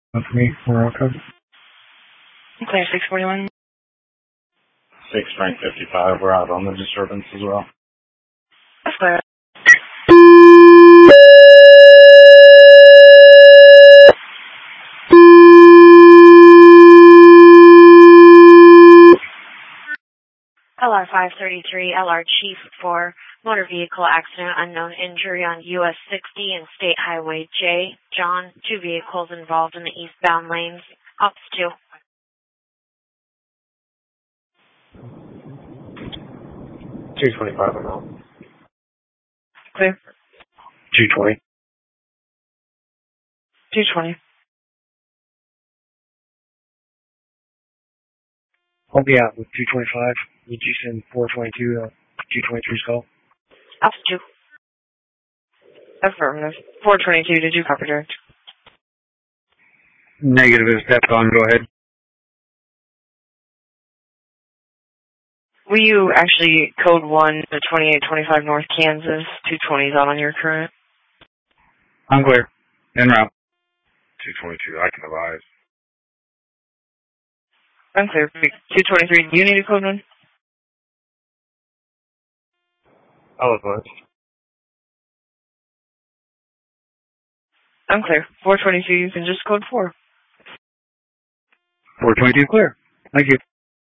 For me, for code. Clear 641. 6 Frank 55, we're out on the disturbance as well. That's clear. LR 533, LR Chief for motor vehicle accident, unknown injury on US 60 and State Highway J. John, 2 vehicles involved in the eastbound lanes. Ops 2. 225 amount. Clear. 220. 220. I'll be out with 225. Need you send 422 223's call. Ops 2. Affirmative. 422, did you copy direct? Negative is DEFCON, go ahead. Will you actually code 1 to 2825 North Kansas? 220 is out on your current. I'm clear. En route. 222, I can advise. I'm clear. 223, do you need a code 1? I'll advise. I'm clear. 422, you can just code 4. 422 clear. Thank you.